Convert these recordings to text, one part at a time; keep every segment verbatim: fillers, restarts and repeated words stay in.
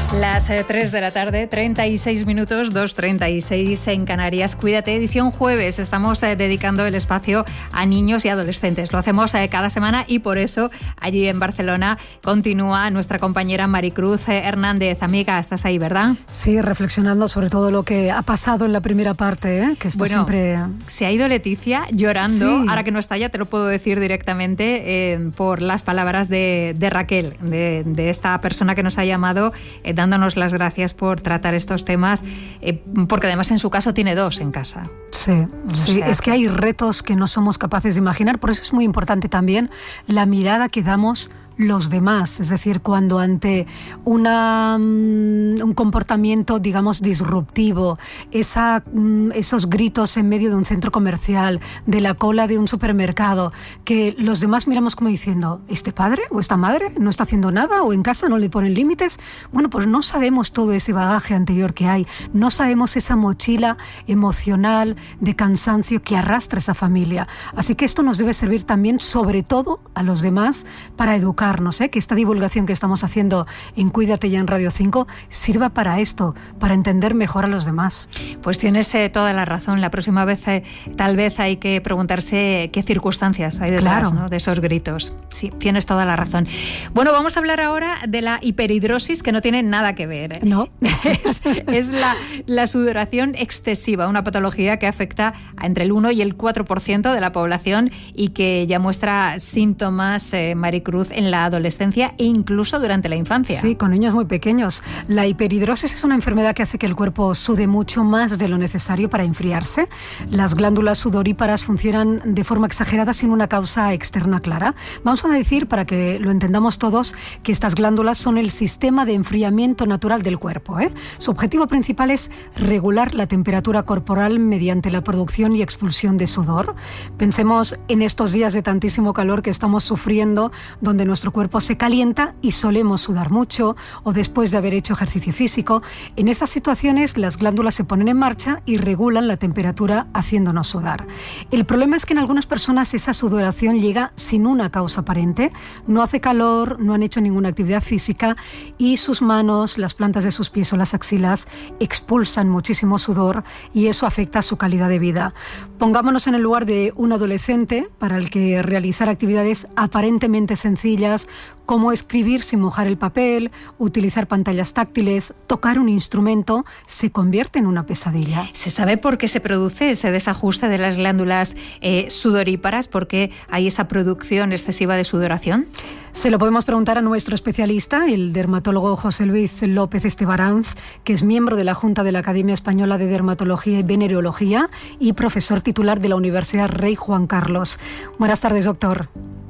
Las eh, tres de la tarde, treinta y seis minutos, dos treinta y seis en Canarias. Cuídate, edición jueves. Estamos eh, dedicando el espacio a niños y adolescentes. Lo hacemos eh, cada semana y por eso allí en Barcelona continúa nuestra compañera Maricruz eh, Hernández. Amiga, estás ahí, ¿verdad? Sí, reflexionando sobre todo lo que ha pasado en la primera parte, ¿eh? Que esto bueno, siempre... se ha ido Leticia llorando. Sí. Ahora que no está ya, te lo puedo decir directamente eh, por las palabras de, de Raquel, de, de esta persona que nos ha llamado eh, dándonos las gracias por tratar estos temas, eh, porque además en su caso tiene dos en casa. Sí, O sí, sea es que hay retos que no somos capaces de imaginar, por eso es muy importante también la mirada que damos los demás, es decir, cuando ante una, um, un comportamiento, digamos, disruptivo, esa, um, esos gritos en medio de un centro comercial, de la cola de un supermercado, que los demás miramos como diciendo, ¿este padre o esta madre no está haciendo nada o en casa no le ponen límites? Bueno, pues no sabemos todo ese bagaje anterior que hay, no sabemos esa mochila emocional de cansancio que arrastra esa familia. Así que esto nos debe servir también, sobre todo, a los demás para educar. ¿eh? Que esta divulgación que estamos haciendo en Cuídate Ya en Radio cinco sirva para esto, para entender mejor a los demás. Pues tienes eh, toda la razón. La próxima vez eh, tal vez hay que preguntarse qué circunstancias hay detrás, Claro. ¿no? de esos gritos. Sí, tienes toda la razón. Bueno, vamos a hablar ahora de la hiperhidrosis, que no tiene nada que ver. ¿eh? No. Es, es la, la sudoración excesiva, una patología que afecta a entre el uno y el cuatro por ciento de la población y que ya muestra síntomas, eh, Maricruz, en la adolescencia e incluso durante la infancia. Sí, con niños muy pequeños. La hiperhidrosis es una enfermedad que hace que el cuerpo sude mucho más de lo necesario para enfriarse. Las glándulas sudoríparas funcionan de forma exagerada sin una causa externa clara. Vamos a decir, para que lo entendamos todos, que estas glándulas son el sistema de enfriamiento natural del cuerpo, ¿eh? Su objetivo principal es regular la temperatura corporal mediante la producción y expulsión de sudor. Pensemos en estos días de tantísimo calor que estamos sufriendo, donde nuestro cuerpo se calienta y solemos sudar mucho, o después de haber hecho ejercicio físico. En estas situaciones las glándulas se ponen en marcha y regulan la temperatura haciéndonos sudar. El problema es que en algunas personas esa sudoración llega sin una causa aparente, no hace calor, no han hecho ninguna actividad física y sus manos, las plantas de sus pies o las axilas expulsan muchísimo sudor y eso afecta a su calidad de vida. Pongámonos en el lugar de un adolescente para el que realizar actividades aparentemente sencillas como escribir sin mojar el papel, utilizar pantallas táctiles, tocar un instrumento, se convierte en una pesadilla. ¿Se sabe por qué se produce ese desajuste de las glándulas eh, sudoríparas? ¿Por qué hay esa producción excesiva de sudoración? Se lo podemos preguntar a nuestro especialista, el dermatólogo José Luis López Estebaranz, que es miembro de la Junta de la Academia Española de Dermatología y Venereología y profesor titular de la Universidad Rey Juan Carlos. Buenas tardes, doctor.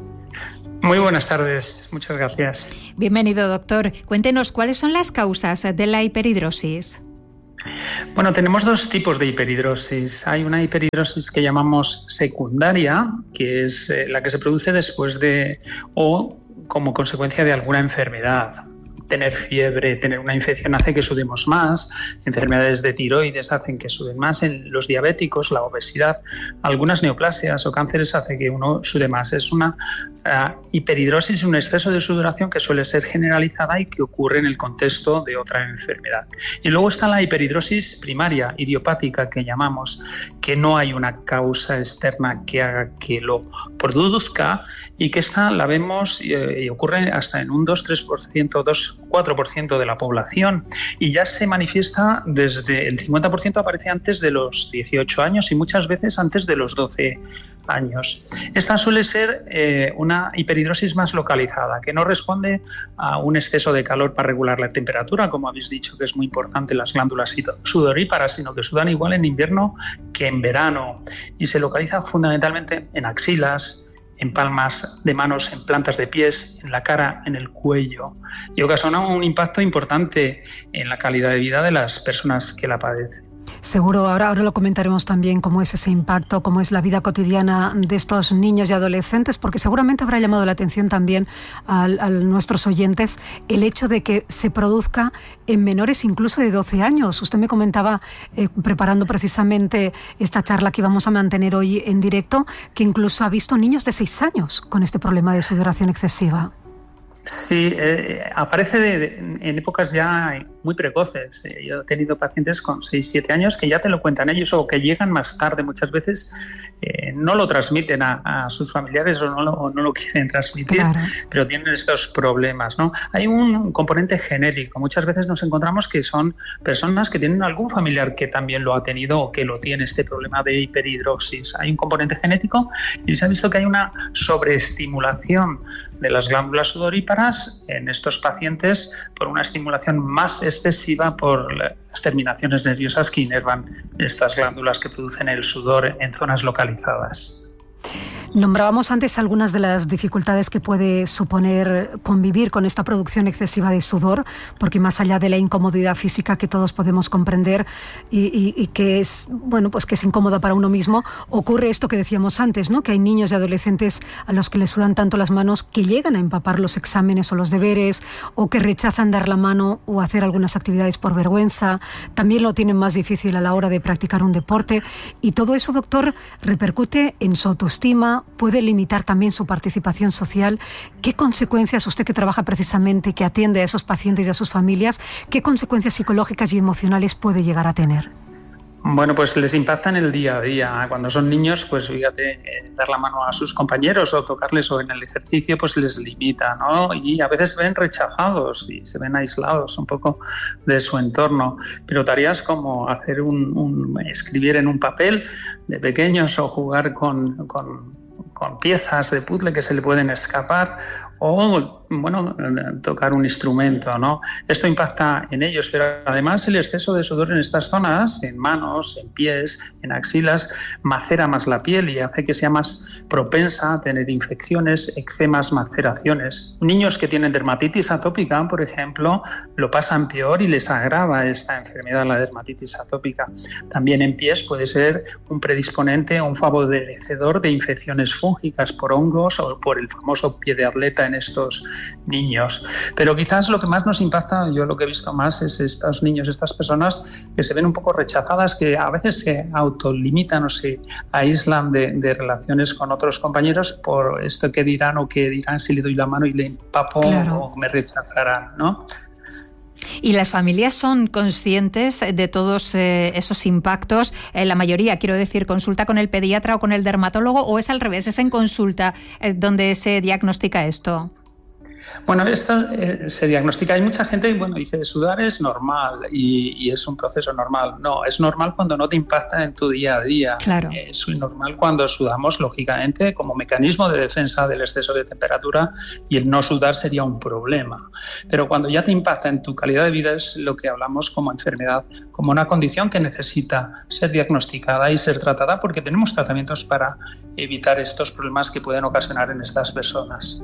Muy buenas tardes, muchas gracias. Bienvenido, doctor. Cuéntenos, ¿cuáles son las causas de la hiperhidrosis? Bueno, tenemos dos tipos de hiperhidrosis. Hay una hiperhidrosis que llamamos secundaria, que es eh, la que se produce después de o como consecuencia de alguna enfermedad. Tener fiebre, tener una infección hace que sudemos más, enfermedades de tiroides hacen que suden más, en los diabéticos, la obesidad, algunas neoplasias o cánceres hace que uno sude más. Es una uh, hiperhidrosis, un exceso de sudoración que suele ser generalizada y que ocurre en el contexto de otra enfermedad. Y luego está la hiperhidrosis primaria, idiopática, que llamamos, que no hay una causa externa que haga que lo produzca y que esta la vemos eh, y ocurre hasta en un dos tres por ciento, dos cuatro por ciento de la población y ya se manifiesta desde el cincuenta por ciento aparece antes de los dieciocho años y muchas veces antes de los doce años. Esta suele ser eh, una hiperhidrosis más localizada, que no responde a un exceso de calor para regular la temperatura, como habéis dicho que es muy importante las glándulas sudoríparas, sino que sudan igual en invierno que en verano y se localiza fundamentalmente en axilas, en palmas de manos, en plantas de pies, en la cara, en el cuello y ocasiona un impacto importante en la calidad de vida de las personas que la padecen. Seguro, ahora, ahora lo comentaremos también cómo es ese impacto, cómo es la vida cotidiana de estos niños y adolescentes, porque seguramente habrá llamado la atención también a, a nuestros oyentes el hecho de que se produzca en menores incluso de doce años. Usted me comentaba, eh, preparando precisamente esta charla que vamos a mantener hoy en directo, que incluso ha visto niños de seis años con este problema de sudoración excesiva. Sí, eh, aparece de, de, en épocas ya muy precoces. Eh, yo he tenido pacientes con seis, siete años que ya te lo cuentan ellos o que llegan más tarde. Muchas veces eh, no lo transmiten a, a sus familiares o no lo, o no lo quieren transmitir, claro, pero tienen estos problemas, ¿no? Hay un componente genético. Muchas veces nos encontramos que son personas que tienen algún familiar que también lo ha tenido o que lo tiene, este problema de hiperhidrosis. Hay un componente genético y se ha visto que hay una sobreestimulación de las glándulas sudoríparas en estos pacientes por una estimulación más excesiva por las terminaciones nerviosas que inervan estas glándulas que producen el sudor en zonas localizadas. Nombrábamos antes algunas de las dificultades que puede suponer convivir con esta producción excesiva de sudor, porque más allá de la incomodidad física que todos podemos comprender y, y, y que es, bueno, pues que es incómoda para uno mismo, ocurre esto que decíamos antes, ¿no? Que hay niños y adolescentes a los que les sudan tanto las manos que llegan a empapar los exámenes o los deberes, o que rechazan dar la mano o hacer algunas actividades por vergüenza. También lo tienen más difícil a la hora de practicar un deporte. Y todo eso, doctor, repercute en su autoestima, puede limitar también su participación social. ¿Qué consecuencias, usted que trabaja precisamente, que atiende a esos pacientes y a sus familias, qué consecuencias psicológicas y emocionales puede llegar a tener? Bueno, pues les impacta en el día a día. Cuando son niños, pues fíjate, eh, dar la mano a sus compañeros o tocarles o en el ejercicio, pues les limita, ¿no? Y a veces se ven rechazados y se ven aislados un poco de su entorno. Pero tareas como hacer un, un escribir en un papel de pequeños o jugar con, con, con piezas de puzzle que se le pueden escapar, o, bueno, tocar un instrumento, ¿no? Esto impacta en ellos, pero además el exceso de sudor en estas zonas, en manos, en pies, en axilas, macera más la piel y hace que sea más propensa a tener infecciones, eczemas, maceraciones. Niños que tienen dermatitis atópica, por ejemplo, lo pasan peor y les agrava esta enfermedad, la dermatitis atópica. También en pies puede ser un predisponente o un favorecedor de infecciones fúngicas por hongos o por el famoso pie de atleta en estos niños. Pero quizás lo que más nos impacta, yo lo que he visto más, es estos niños, estas personas que se ven un poco rechazadas, que a veces se autolimitan o se aíslan de, de relaciones con otros compañeros por esto que dirán o que dirán si le doy la mano y le empapo, claro, o me rechazarán, ¿no? ¿Y las familias son conscientes de todos eh, esos impactos? Eh, la mayoría, quiero decir, ¿consulta con el pediatra o con el dermatólogo o es al revés, es en consulta eh, donde se diagnostica esto? Bueno, esto eh, se diagnostica. Hay mucha gente que bueno, dice sudar es normal y, y es un proceso normal. No, es normal cuando no te impacta en tu día a día. Claro. Es normal cuando sudamos, lógicamente, como mecanismo de defensa del exceso de temperatura, y el no sudar sería un problema. Pero cuando ya te impacta en tu calidad de vida es lo que hablamos como enfermedad, como una condición que necesita ser diagnosticada y ser tratada, porque tenemos tratamientos para evitar estos problemas que pueden ocasionar en estas personas.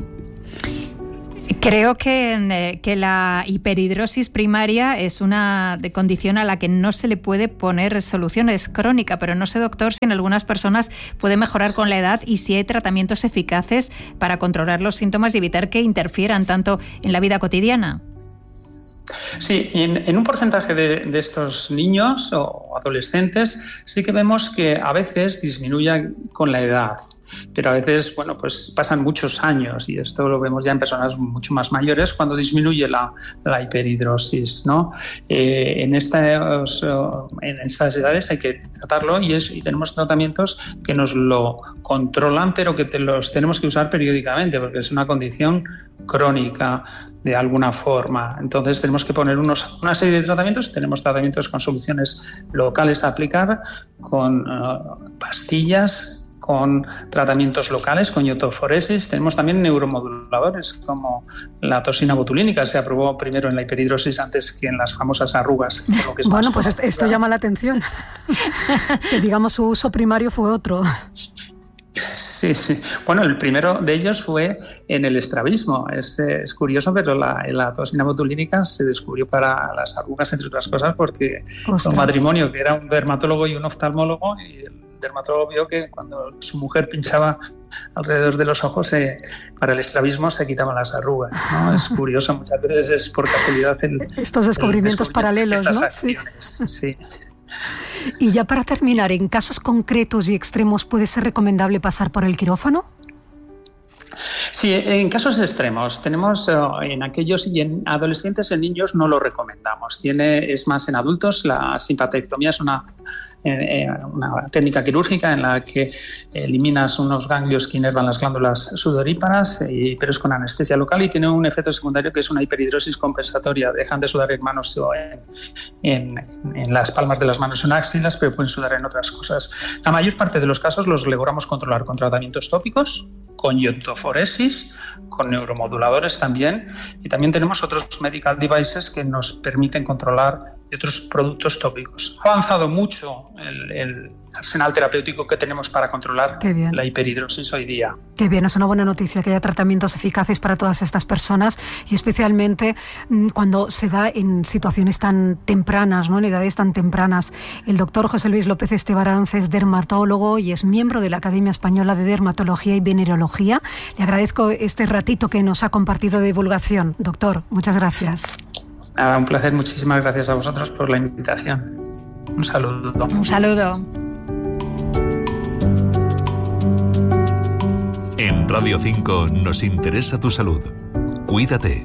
Creo que, que la hiperhidrosis primaria es una condición a la que no se le puede poner solución, es crónica, pero no sé, doctor, si en algunas personas puede mejorar con la edad y si hay tratamientos eficaces para controlar los síntomas y evitar que interfieran tanto en la vida cotidiana. Sí, en, en un porcentaje de, de estos niños o adolescentes sí que vemos que a veces disminuye con la edad. Pero a veces, bueno, pues pasan muchos años y esto lo vemos ya en personas mucho más mayores cuando disminuye la, la hiperhidrosis, ¿no? Eh, en, estas, en estas edades hay que tratarlo y, es, y tenemos tratamientos que nos lo controlan, pero que te los tenemos que usar periódicamente porque es una condición crónica de alguna forma. Entonces tenemos que poner unos, una serie de tratamientos. Tenemos tratamientos con soluciones locales a aplicar, con uh, pastillas, con tratamientos locales, con iotoforesis. Tenemos también neuromoduladores como la toxina botulínica. Se aprobó primero en la hiperhidrosis antes que en las famosas arrugas. Lo que es bueno, pues esto, esto llama la atención. Que digamos su uso primario fue otro. Sí, sí. Bueno, el primero de ellos fue en el estrabismo. Es, es curioso, pero la, la toxina botulínica se descubrió para las arrugas, entre otras cosas, porque Ostras. un matrimonio que era un dermatólogo y un oftalmólogo, y el dermatólogo vio que cuando su mujer pinchaba alrededor de los ojos eh, para el estrabismo se quitaban las arrugas, ¿no? Es curioso, muchas veces es por casualidad el, estos descubrimientos el paralelos, ¿no? Sí. sí. Y ya para terminar, ¿en casos concretos y extremos puede ser recomendable pasar por el quirófano? Sí, en casos extremos. Tenemos uh, en aquellos y en adolescentes, en niños no lo recomendamos. Tiene, es más en adultos. La simpatectomía es una, eh, una técnica quirúrgica en la que eliminas unos ganglios que inervan las glándulas sudoríparas, y, pero es con anestesia local y tiene un efecto secundario que es una hiperhidrosis compensatoria. Dejan de sudar en manos o en, en, en las palmas de las manos en axilas, pero pueden sudar en otras cosas. La mayor parte de los casos los logramos controlar con tratamientos tópicos, con iodoforesis, con neuromoduladores también, y también tenemos otros medical devices que nos permiten controlar y otros productos tópicos. Ha avanzado mucho el, el arsenal terapéutico que tenemos para controlar la hiperhidrosis hoy día. Qué bien, es una buena noticia que haya tratamientos eficaces para todas estas personas, y especialmente cuando se da en situaciones tan tempranas, ¿no? En edades tan tempranas. El doctor José Luis López Estebaranz es dermatólogo y es miembro de la Academia Española de Dermatología y Venerología. Le agradezco este ratito que nos ha compartido de divulgación. Doctor, muchas gracias. Nada, un placer. Muchísimas gracias a vosotros por la invitación. Un saludo. Un saludo. En Radio cinco nos interesa tu salud. Cuídate.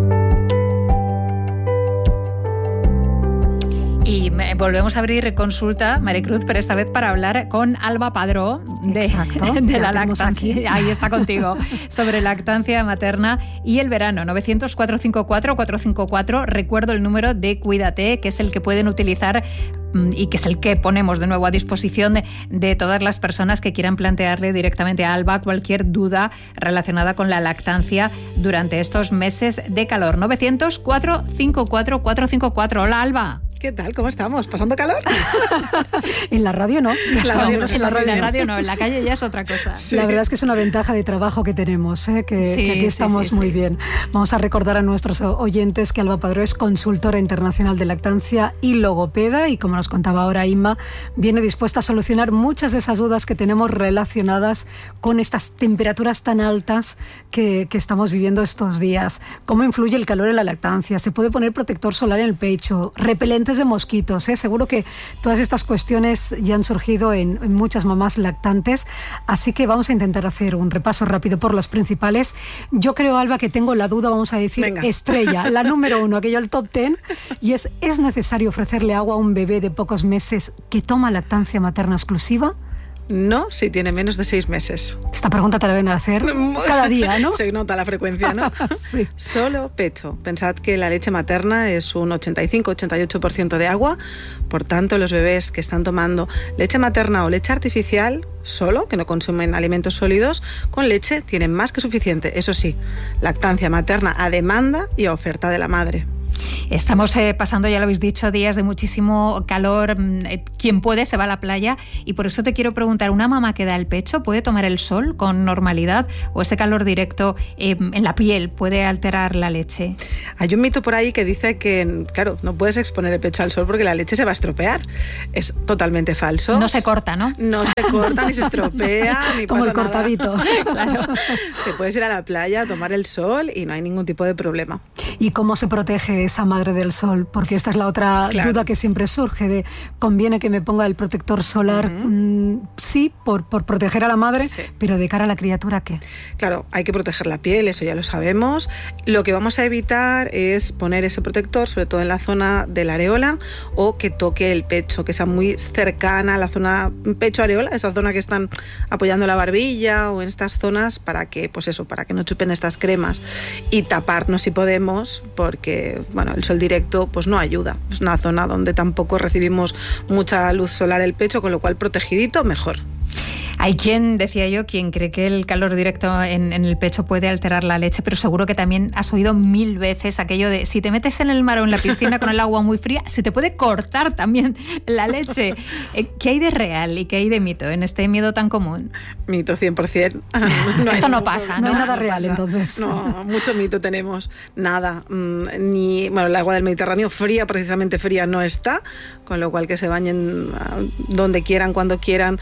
Y volvemos a abrir consulta, Maricruz, pero esta vez para hablar con Alba Padró de, Exacto, de la lactancia. Ahí está contigo, sobre lactancia materna y el verano. novecientos, cuatrocientos cincuenta y cuatro, cuatrocientos cincuenta y cuatro. Recuerdo el número de Cuídate, que es el que pueden utilizar y que es el que ponemos de nuevo a disposición de, de todas las personas que quieran plantearle directamente a Alba cualquier duda relacionada con la lactancia durante estos meses de calor. novecientos, cuatrocientos cincuenta y cuatro, cuatrocientos cincuenta y cuatro. Hola, Alba. ¿Qué tal? ¿Cómo estamos? ¿Pasando calor? En la radio no. En la radio, no, en la radio, en la radio no, en la calle ya es otra cosa. Sí. La verdad es que es una ventaja de trabajo que tenemos, ¿eh? que, sí, que aquí estamos sí, sí, muy sí. bien. Vamos a recordar a nuestros oyentes que Alba Padró es consultora internacional de lactancia y logopeda, y como nos contaba ahora Inma, viene dispuesta a solucionar muchas de esas dudas que tenemos relacionadas con estas temperaturas tan altas que, que estamos viviendo estos días. ¿Cómo influye el calor en la lactancia? ¿Se puede poner protector solar en el pecho? ¿Repelentes de mosquitos? ¿eh? Seguro que todas estas cuestiones ya han surgido en, en muchas mamás lactantes, así que vamos a intentar hacer un repaso rápido por los principales. Yo creo, Alba, que tengo la duda, vamos a decir, Venga. estrella, la número uno, aquello el top ten, y es, ¿es necesario ofrecerle agua a un bebé de pocos meses que toma lactancia materna exclusiva? No, si tiene menos de seis meses. Esta pregunta te la ven a hacer cada día, ¿no? Se nota la frecuencia, ¿no? Sí. Solo pecho. Pensad que la leche materna es un ochenta y cinco a ochenta y ocho por ciento de agua. Por tanto, los bebés que están tomando leche materna o leche artificial solo, que no consumen alimentos sólidos, con leche tienen más que suficiente. Eso sí, lactancia materna a demanda y a oferta de la madre. Estamos eh, pasando, ya lo habéis dicho, días de muchísimo calor. Quien puede se va a la playa, y por eso te quiero preguntar, ¿una mamá que da el pecho puede tomar el sol con normalidad, o ese calor directo eh, en la piel puede alterar la leche? Hay un mito por ahí que dice que, claro, no puedes exponer el pecho al sol porque la leche se va a estropear. Es totalmente falso. No se corta, ¿no? No se corta, ni se estropea, ni como pasa el cortadito. Claro. Te puedes ir a la playa a tomar el sol y no hay ningún tipo de problema. ¿Y cómo se protege esa madre del sol? Porque esta es la otra claro. duda que siempre surge de, ¿conviene que me ponga el protector solar? Uh-huh. Mm, sí, por, por proteger a la madre, sí. pero de cara a la criatura, ¿qué? Claro, hay que proteger la piel, eso ya lo sabemos. Lo que vamos a evitar es poner ese protector, sobre todo en la zona de la areola, o que toque el pecho, que sea muy cercana a la zona pecho-areola, esa zona que están apoyando la barbilla, o en estas zonas, para que, pues eso, para que no chupen estas cremas. Y taparnos si podemos, porque, bueno, el sol directo pues no ayuda. Es una zona donde tampoco recibimos mucha luz solar el pecho, con lo cual protegidito mejor. Hay quien, decía yo, quien cree que el calor directo en, en el pecho puede alterar la leche, pero seguro que también has oído mil veces aquello de si te metes en el mar o en la piscina con el agua muy fría, se te puede cortar también la leche. ¿Qué hay de real y qué hay de mito en este miedo tan común? Mito cien por ciento. No Esto no pasa, ¿no? No hay nada no real, pasa. entonces. No, mucho mito tenemos. Nada. Ni, bueno, el agua del Mediterráneo fría, precisamente fría, no está, con lo cual que se bañen donde quieran, cuando quieran.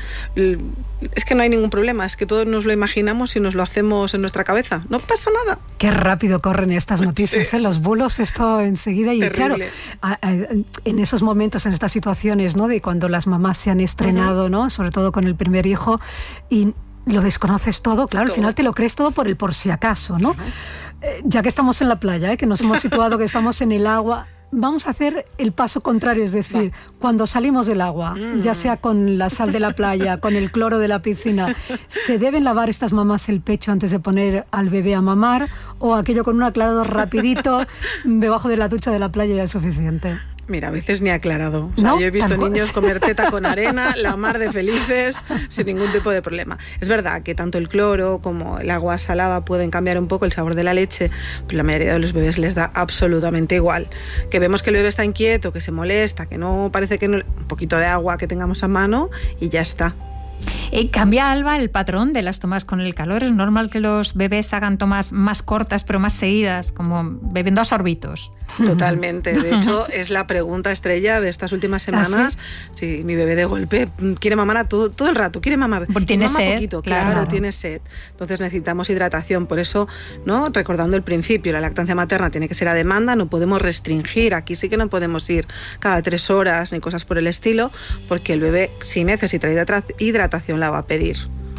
Es que no hay ningún problema, es que todos nos lo imaginamos y nos lo hacemos en nuestra cabeza. No pasa nada. Qué rápido corren estas noticias, sí. ¿eh? Los bulos, esto enseguida. Y Terrible. claro, a, a, en esos momentos, en estas situaciones, ¿no? De cuando las mamás se han estrenado, uh-huh. ¿no? Sobre todo con el primer hijo, y lo desconoces todo, claro, todo. Al final te lo crees todo por el por si acaso, ¿no? Claro. Eh, ya que estamos en la playa, ¿eh? Que nos hemos situado, que estamos en el agua, vamos a hacer el paso contrario, es decir, Va. cuando salimos del agua, mm. ya sea con la sal de la playa, con el cloro de la piscina, ¿se deben lavar estas mamás el pecho antes de poner al bebé a mamar o aquello con un aclarado rapidito debajo de la ducha de la playa ya es suficiente? Mira, a veces ni aclarado. O sea, ¿no? Yo he visto niños comer teta con arena, la mar de felices, sin ningún tipo de problema. Es verdad que tanto el cloro como el agua salada pueden cambiar un poco el sabor de la leche, pero la mayoría de los bebés les da absolutamente igual. Que vemos que el bebé está inquieto, que se molesta, que no parece que no, un poquito de agua que tengamos a mano y ya está. Eh, ¿Cambia, Alba, el patrón de las tomas con el calor? ¿Es normal que los bebés hagan tomas más cortas pero más seguidas, como bebiendo a sorbitos? Totalmente. De hecho, es la pregunta estrella de estas últimas semanas. ¿Ah, sí? Sí, mi bebé de golpe quiere mamar a todo, todo el rato, quiere mamar. Porque tiene mama sed. Poquito, claro. claro, tiene sed. Entonces necesitamos hidratación. Por eso, ¿no? Recordando el principio, la lactancia materna tiene que ser a demanda, no podemos restringir. Aquí sí que no podemos ir cada tres horas ni cosas por el estilo, porque el bebé, si necesita hidratación, la va a pedir.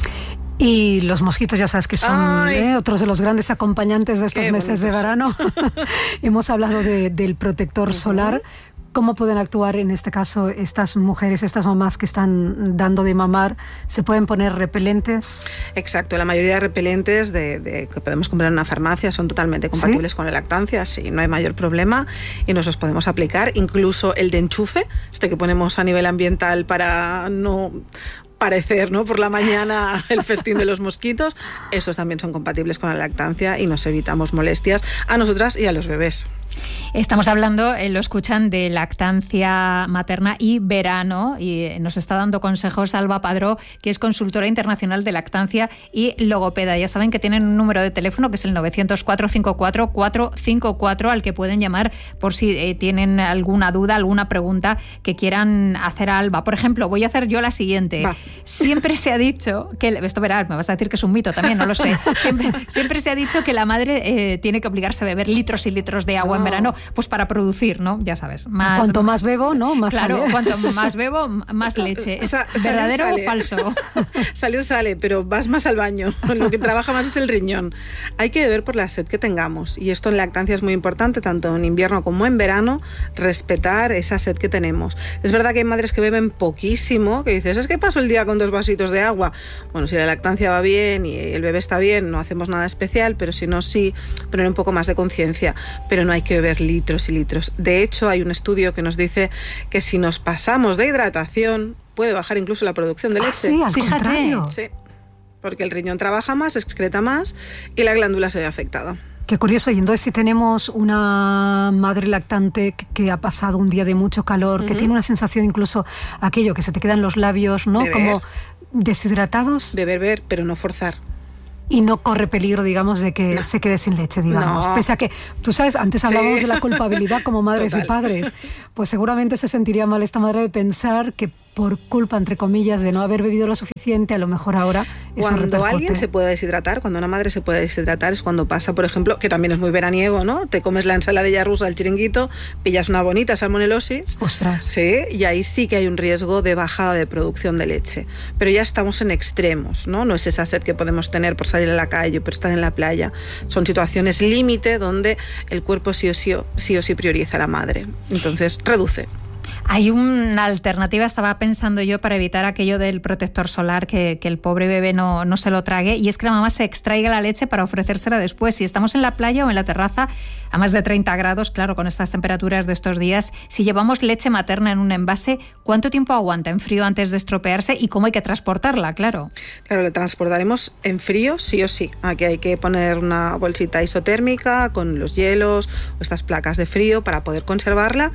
Y los mosquitos ya sabes que son ¿eh? otros de los grandes acompañantes de estos meses de verano. Hemos hablado de, del protector uh-huh. solar. ¿Cómo pueden actuar en este caso estas mujeres, estas mamás que están dando de mamar? ¿Se pueden poner repelentes? Exacto, la mayoría de repelentes de, de, que podemos comprar en una farmacia son totalmente compatibles ¿Sí? con la lactancia, sí, no hay mayor problema y nos los podemos aplicar. Incluso el de enchufe, este que ponemos a nivel ambiental para no parecer, ¿no? Por la mañana el festín de los mosquitos, esos también son compatibles con la lactancia y nos evitamos molestias a nosotras y a los bebés. Estamos hablando, eh, lo escuchan, de lactancia materna y verano y nos está dando consejos Alba Padró, que es consultora internacional de lactancia y logopeda. Ya saben que tienen un número de teléfono que es el novecientos, cuatrocientos cincuenta y cuatro, cuatrocientos cincuenta y cuatro al que pueden llamar por si eh, tienen alguna duda, alguna pregunta que quieran hacer a Alba. Por ejemplo, voy a hacer yo la siguiente. Va. Siempre se ha dicho que, esto verás, me vas a decir que es un mito también, no lo sé. Siempre, siempre se ha dicho que la madre eh, tiene que obligarse a beber litros y litros de agua no. en verano, pues para producir, ¿no? Ya sabes. Más, cuanto más bebo, ¿no? Más claro, sale. Cuanto más bebo, más leche. ¿Es verdadero sale. o falso? Salir sale, pero vas más al baño. Lo que trabaja más es el riñón. Hay que beber por la sed que tengamos. Y esto en lactancia es muy importante, tanto en invierno como en verano, respetar esa sed que tenemos. Es verdad que hay madres que beben poquísimo, que dices, es que paso el día con dos vasitos de agua. Bueno, si la lactancia va bien y el bebé está bien, no hacemos nada especial, pero si no, sí, poner un poco más de conciencia. Pero no hay que beber litros y litros. De hecho, hay un estudio que nos dice que si nos pasamos de hidratación, puede bajar incluso la producción de leche. Ah, sí, al Fíjate. contrario. Sí, porque el riñón trabaja más, excreta más y la glándula se ve afectada. Qué curioso. Y entonces si tenemos una madre lactante que, que ha pasado un día de mucho calor, uh-huh. que tiene una sensación incluso aquello que se te quedan los labios, ¿no? Beber. Como deshidratados. De beber, pero no forzar. Y no corre peligro, digamos, de que no. se quede sin leche, digamos. No. Pese a que, tú sabes, antes hablábamos sí. de la culpabilidad como madres Total. y padres. Pues seguramente se sentiría mal esta madre de pensar que por culpa, entre comillas, de no haber bebido lo suficiente, a lo mejor ahora eso Cuando repercute. alguien se puede deshidratar, cuando una madre se puede deshidratar, es cuando pasa, por ejemplo, que también es muy veraniego, ¿no? Te comes la ensaladilla rusa, el chiringuito, pillas una bonita salmonelosis. ¡Ostras! Sí, y ahí sí que hay un riesgo de bajada de producción de leche. Pero ya estamos en extremos, ¿no? No es esa sed que podemos tener por salir a la calle, por estar en la playa. Son situaciones límite donde el cuerpo sí o sí, sí o sí prioriza a la madre. Entonces, reduce. Hay una alternativa, estaba pensando yo, para evitar aquello del protector solar, que, que el pobre bebé no, no se lo trague, y es que la mamá se extraiga la leche para ofrecérsela después. Si estamos en la playa o en la terraza a más de treinta grados, claro, con estas temperaturas de estos días, si llevamos leche materna en un envase, ¿cuánto tiempo aguanta en frío antes de estropearse y cómo hay que transportarla? Claro. Claro, la transportaremos en frío sí o sí. Aquí hay que poner una bolsita isotérmica con los hielos o estas placas de frío para poder conservarla.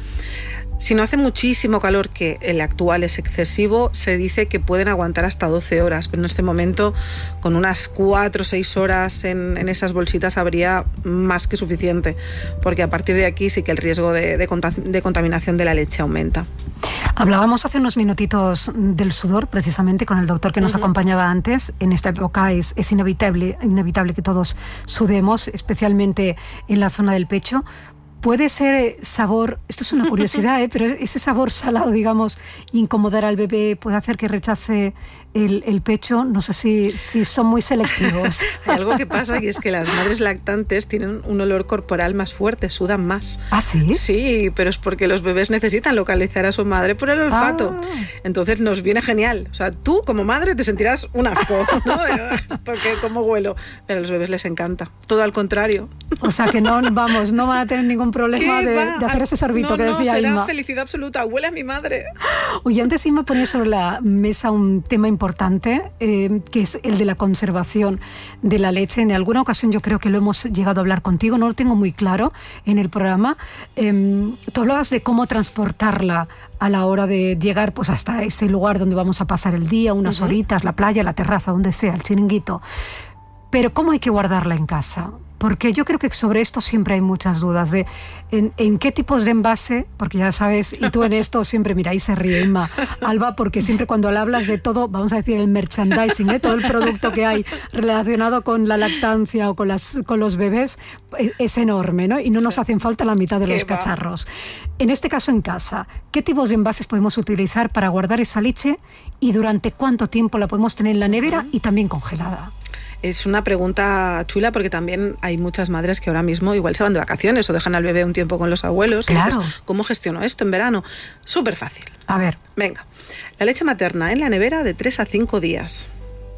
Si no hace muchísimo calor, que el actual es excesivo, se dice que pueden aguantar hasta doce horas, pero en este momento con unas cuatro o seis horas en, en esas bolsitas habría más que suficiente, porque a partir de aquí sí que el riesgo de, de, de contaminación de la leche aumenta. Hablábamos hace unos minutitos del sudor, precisamente con el doctor que nos uh-huh. acompañaba antes. En esta época es, es inevitable, inevitable que todos sudemos, especialmente en la zona del pecho. Puede ser sabor, esto es una curiosidad, ¿eh? pero ese sabor salado, digamos, incomodar al bebé, puede hacer que rechace el, el pecho, no sé si, si son muy selectivos. Hay algo que pasa, y es que las madres lactantes tienen un olor corporal más fuerte, sudan más. ¿Ah, sí? Sí, pero es porque los bebés necesitan localizar a su madre por el olfato. Ah. Entonces nos viene genial. O sea, tú como madre te sentirás un asco, ¿no? Porque como huelo. Pero a los bebés les encanta. Todo al contrario. O sea que no, vamos, no van a tener ningún problema de, de hacer ese sorbito no, que decía no, será Inma. Felicidad absoluta. Huele a mi madre. Oye, antes Inma ponía sobre la mesa un tema importante, eh, que es el de la conservación de la leche. En alguna ocasión yo creo que lo hemos llegado a hablar contigo, no lo tengo muy claro en el programa. Eh, tú hablabas de cómo transportarla a la hora de llegar pues hasta ese lugar donde vamos a pasar el día, unas uh-huh. horitas, la playa, la terraza, donde sea, el chiringuito. Pero ¿cómo hay que guardarla en casa? Porque yo creo que sobre esto siempre hay muchas dudas de en, en qué tipos de envase, porque ya sabes, y tú en esto siempre, mira, ahí se ríe Inma, Alba, porque siempre cuando le hablas de todo, vamos a decir el merchandising, ¿eh? Todo el producto que hay relacionado con la lactancia o con, las, con los bebés, es, es enorme, ¿no? Y no nos sí. hacen falta la mitad de los va? cacharros. En este caso en casa, ¿qué tipos de envases podemos utilizar para guardar esa leche y durante cuánto tiempo la podemos tener en la nevera y también congelada? Es una pregunta chula porque también hay muchas madres que ahora mismo igual se van de vacaciones o dejan al bebé un tiempo con los abuelos. Claro. Entonces, ¿cómo gestiono esto en verano? Súper fácil. A ver. Venga, la leche materna en la nevera de tres a cinco días.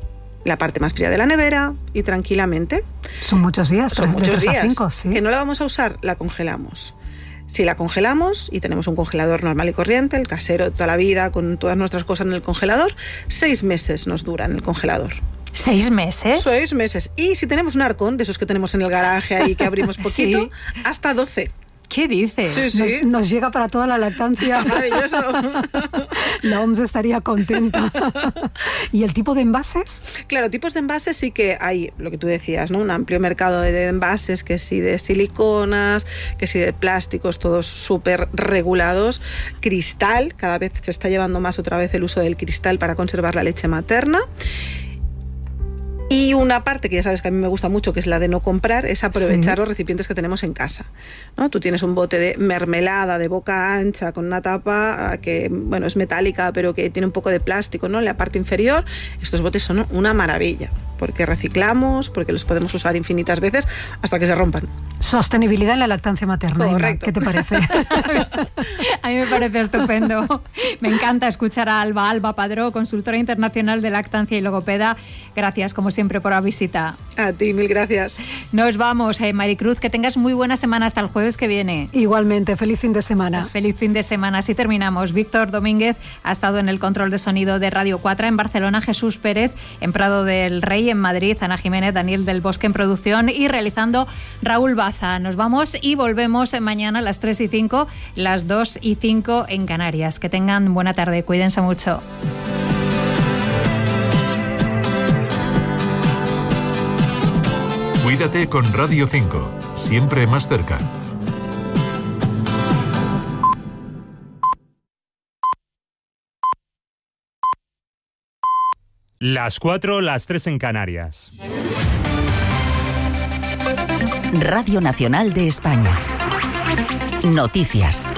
La parte más fría de la nevera y tranquilamente. Son muchos días, Son muchos de tres días. a cinco, sí. Que no la vamos a usar, la congelamos. Si la congelamos y tenemos un congelador normal y corriente, el casero de toda la vida, con todas nuestras cosas en el congelador, seis meses nos dura en el congelador. ¿Seis meses? Seis meses. Y si tenemos un arcón, de esos que tenemos en el garaje ahí que abrimos poquito, sí. hasta doce. ¿Qué dices? Sí, sí. Nos, nos llega para toda la lactancia. Maravilloso. La O M S estaría contenta. ¿Y el tipo de envases? Claro, tipos de envases sí que hay, lo que tú decías, ¿no? Un amplio mercado de envases, que sí de siliconas, que sí de plásticos, todos súper regulados. Cristal, cada vez se está llevando más otra vez el uso del cristal para conservar la leche materna. Y una parte que ya sabes que a mí me gusta mucho, que es la de no comprar, es aprovechar sí. los recipientes que tenemos en casa, ¿no? Tú tienes un bote de mermelada de boca ancha con una tapa que, bueno, es metálica, pero que tiene un poco de plástico, ¿no? En la parte inferior, estos botes son una maravilla, porque reciclamos, porque los podemos usar infinitas veces hasta que se rompan. Sostenibilidad en la lactancia materna. Correcto. ¿Qué te parece? A mí me parece estupendo. Me encanta escuchar a Alba, Alba Padró, consultora internacional de lactancia y logopeda. Gracias, como siempre, por la visita. A ti, mil gracias. Nos vamos, eh, Maricruz, que tengas muy buena semana hasta el jueves que viene. Igualmente, feliz fin de semana. Feliz fin de semana. Así terminamos. Víctor Domínguez ha estado en el control de sonido de Radio cuatro, en Barcelona Jesús Pérez, en Prado del Rey, en Madrid Ana Jiménez, Daniel del Bosque en producción y realizando Raúl Baza. Nos vamos y volvemos mañana a las tres y cinco, las dos y cinco en Canarias. Que tengan buena tarde, cuídense mucho. Cuídate con Radio cinco, siempre más cerca. Las cuatro, las tres en Canarias. Radio Nacional de España. Noticias.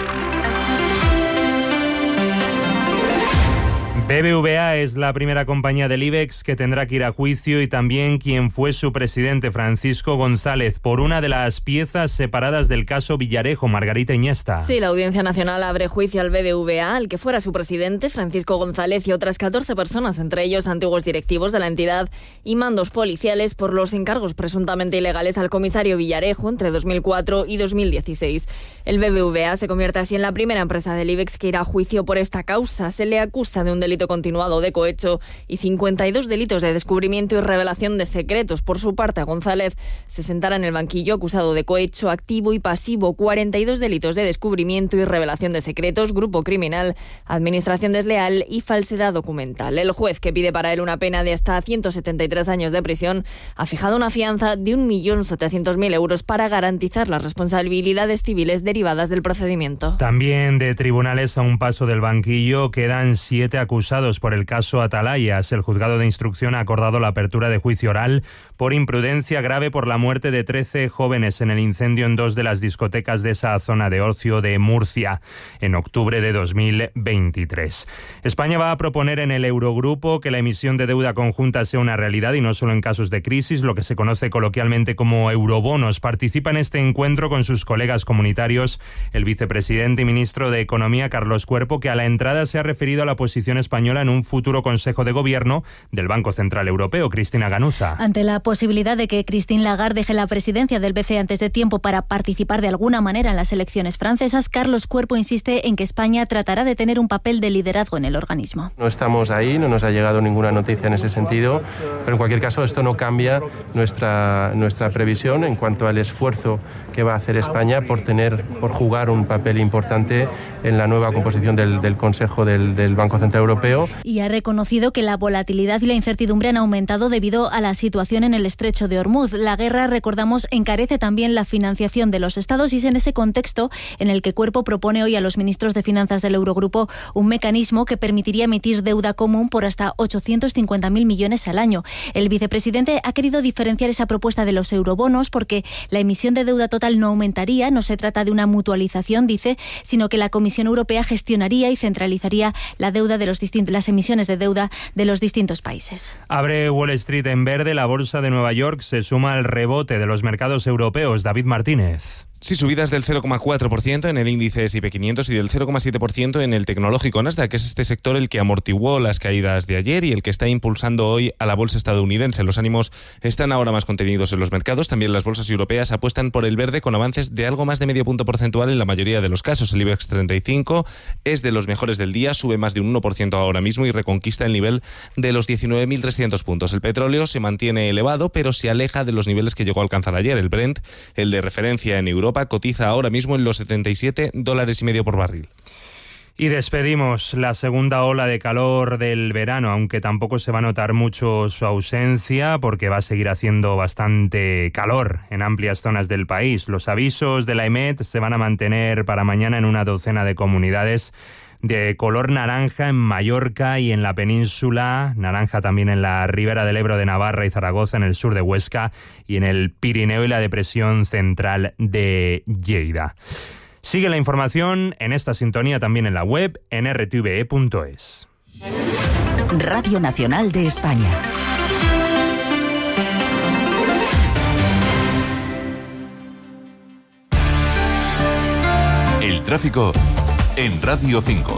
B B V A es la primera compañía del IBEX que tendrá que ir a juicio y también quien fue su presidente, Francisco González, por una de las piezas separadas del caso Villarejo. Margarita Iniesta. Sí, la Audiencia Nacional abre juicio al B B V A, al que fuera su presidente, Francisco González, y otras catorce personas, entre ellos antiguos directivos de la entidad y mandos policiales, por los encargos presuntamente ilegales al comisario Villarejo entre dos mil cuatro y dos mil dieciséis. El B B V A se convierte así en la primera empresa del IBEX que irá a juicio por esta causa. Se le acusa de un delito continuado de cohecho y cincuenta y dos delitos de descubrimiento y revelación de secretos. Por su parte, González se sentará en el banquillo acusado de cohecho activo y pasivo, cuarenta y dos delitos de descubrimiento y revelación de secretos, grupo criminal, administración desleal y falsedad documental. El juez, que pide para él una pena de hasta ciento setenta y tres años de prisión, ha fijado una fianza de un millón setecientos mil euros para garantizar las responsabilidades civiles derivadas del procedimiento. También de tribunales a un paso del banquillo quedan siete acusados por el caso Atalayas. El juzgado de instrucción ha acordado la apertura de juicio oral por por imprudencia grave por la muerte de trece jóvenes en el incendio en dos de las discotecas de esa zona de ocio de Murcia en octubre de dos mil veintitrés. España va a proponer en el Eurogrupo que la emisión de deuda conjunta sea una realidad y no solo en casos de crisis, lo que se conoce coloquialmente como eurobonos. Participa en este encuentro con sus colegas comunitarios el vicepresidente y ministro de Economía, Carlos Cuerpo, que a la entrada se ha referido a la posición española en un futuro Consejo de Gobierno del Banco Central Europeo. Cristina Ganuza. Ante la posibilidad de que Christine Lagarde deje la presidencia del B C E antes de tiempo para participar de alguna manera en las elecciones francesas, Carlos Cuerpo insiste en que España tratará de tener un papel de liderazgo en el organismo. No estamos ahí, no nos ha llegado ninguna noticia en ese sentido, pero en cualquier caso esto no cambia nuestra, nuestra previsión en cuanto al esfuerzo que va a hacer España por tener, por jugar un papel importante en la nueva composición del, del Consejo del, del Banco Central Europeo. Y ha reconocido que la volatilidad y la incertidumbre han aumentado debido a la situación en el estrecho de Hormuz. La guerra, recordamos, encarece también la financiación de los estados y es en ese contexto en el que Cuerpo propone hoy a los ministros de Finanzas del Eurogrupo un mecanismo que permitiría emitir deuda común por hasta ochocientos cincuenta mil millones al año. El vicepresidente ha querido diferenciar esa propuesta de los eurobonos porque la emisión de deuda total no aumentaría, no se trata de una mutualización, dice, sino que la Comisión Europea gestionaría y centralizaría la deuda de los distintos, las emisiones de deuda de los distintos países. Abre Wall Street en verde, la bolsa de Nueva York se suma al rebote de los mercados europeos. David Martínez. Sí, subidas del cero coma cuatro por ciento en el índice ese y pe quinientos y del cero coma siete por ciento en el tecnológico Nasdaq, que es este sector el que amortiguó las caídas de ayer y el que está impulsando hoy a la bolsa estadounidense. Los ánimos están ahora más contenidos en los mercados. También las bolsas europeas apuestan por el verde con avances de algo más de medio punto porcentual en la mayoría de los casos. El IBEX treinta y cinco es de los mejores del día, sube más de un uno por ciento ahora mismo y reconquista el nivel de los diecinueve mil trescientos puntos. El petróleo se mantiene elevado, pero se aleja de los niveles que llegó a alcanzar ayer. El Brent, el de referencia en Europa, cotiza ahora mismo en los setenta y siete dólares y medio por barril. Y despedimos la segunda ola de calor del verano, aunque tampoco se va a notar mucho su ausencia porque va a seguir haciendo bastante calor en amplias zonas del país. Los avisos de la EMET se van a mantener para mañana en una docena de comunidades de color naranja en Mallorca y en la península, naranja también en la ribera del Ebro de Navarra y Zaragoza, en el sur de Huesca y en el Pirineo y la depresión central de Lleida. Sigue la información en esta sintonía también en la web en erre te ve e punto es. Radio Nacional de España. El tráfico en Radio cinco.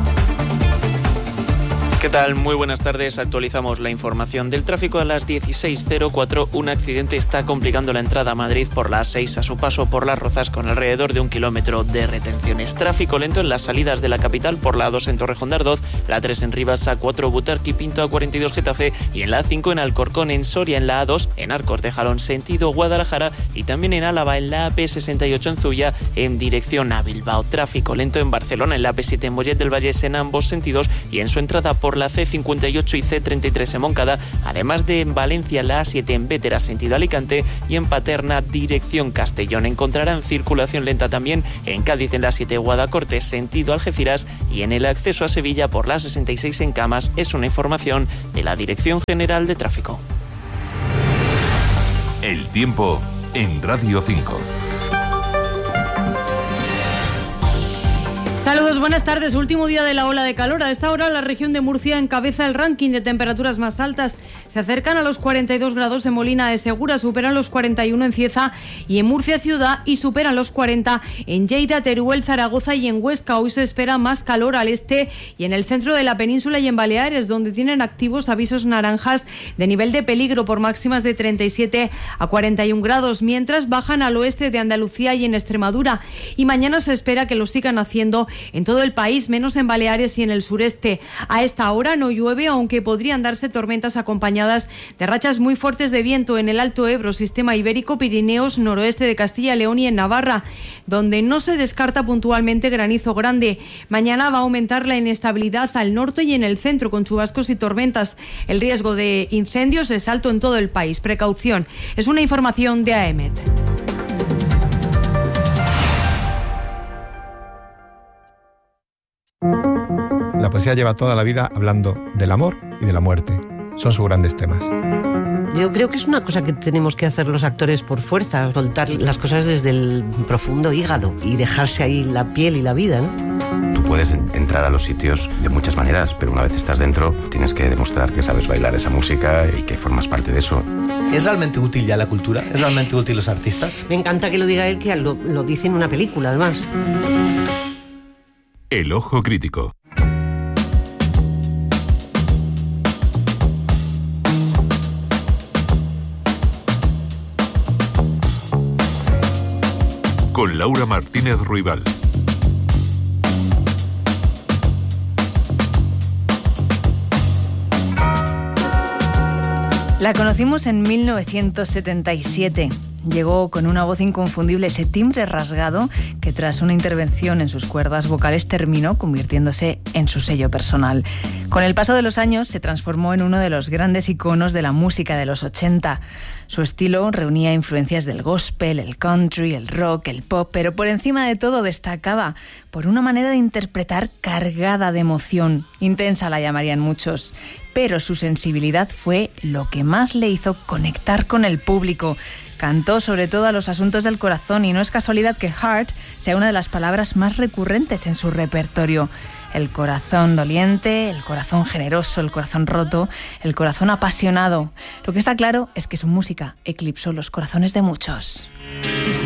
¿Qué tal? Muy buenas tardes. Actualizamos la información del tráfico a las dieciséis cero cuatro. Un accidente está complicando la entrada a Madrid por la A seis a su paso por Las Rozas con alrededor de un kilómetro de retenciones. Tráfico lento en las salidas de la capital por la A dos en Torrejón de Ardoz, la A tres en Rivas, A cuatro Butarque y Pinto, A cuarenta y dos Getafe y en la A cinco en Alcorcón, en Soria, en la A dos, en Arcos de Jalón sentido Guadalajara y también en Álava en la A P sesenta y ocho en Zuya en dirección a Bilbao. Tráfico lento en Barcelona en la A P siete en Mollet del Vallés en ambos sentidos y en su entrada por la C cincuenta y ocho y C treinta y tres en Moncada, además de en Valencia la A siete en Bétera sentido Alicante y en Paterna dirección Castellón. Encontrarán circulación lenta también en Cádiz en la A siete Guadacorte sentido Algeciras y en el acceso a Sevilla por la A sesenta y seis en Camas. Es una información de la Dirección General de Tráfico. El tiempo en Radio cinco. Saludos, buenas tardes. Último día de la ola de calor. A esta hora la región de Murcia encabeza el ranking de temperaturas más altas. Se acercan a los cuarenta y dos grados en Molina de Segura, superan los cuarenta y uno en Cieza y en Murcia ciudad y superan los cuarenta en Lleida, Teruel, Zaragoza y en Huesca. Hoy se espera más calor al este y en el centro de la península y en Baleares, donde tienen activos avisos naranjas de nivel de peligro por máximas de treinta y siete a cuarenta y uno grados, mientras bajan al oeste de Andalucía y en Extremadura. Y mañana se espera que lo sigan haciendo en todo el país, menos en Baleares y en el sureste. A esta hora no llueve, aunque podrían darse tormentas acompañadas de rachas muy fuertes de viento en el Alto Ebro, Sistema Ibérico, Pirineos, noroeste de Castilla y León y en Navarra, donde no se descarta puntualmente granizo grande. Mañana va a aumentar la inestabilidad al norte y en el centro, con chubascos y tormentas. El riesgo de incendios es alto en todo el país. Precaución. Es una información de A E M E T. La poesía lleva toda la vida hablando del amor y de la muerte. Son sus grandes temas. Yo creo que es una cosa que tenemos que hacer los actores por fuerza, soltar las cosas desde el profundo hígado y dejarse ahí la piel y la vida, ¿no? Tú puedes entrar a los sitios de muchas maneras, pero una vez estás dentro tienes que demostrar que sabes bailar esa música y que formas parte de eso. ¿Es realmente útil ya la cultura? ¿Es realmente útil los artistas? Me encanta que lo diga él, que lo, lo dice en una película, además. El ojo crítico. Con Laura Martínez Ruibal. La conocimos en mil novecientos setenta y siete. Llegó con una voz inconfundible, ese timbre rasgado que tras una intervención en sus cuerdas vocales terminó convirtiéndose en su sello personal. Con el paso de los años se transformó en uno de los grandes iconos de la música de los ochenta. Su estilo reunía influencias del gospel, el country, el rock, el pop, pero por encima de todo destacaba por una manera de interpretar cargada de emoción. Intensa la llamarían muchos. Pero su sensibilidad fue lo que más le hizo conectar con el público. Cantó sobre todo a los asuntos del corazón y no es casualidad que heart sea una de las palabras más recurrentes en su repertorio. El corazón doliente, el corazón generoso, el corazón roto, el corazón apasionado. Lo que está claro es que su música eclipsó los corazones de muchos.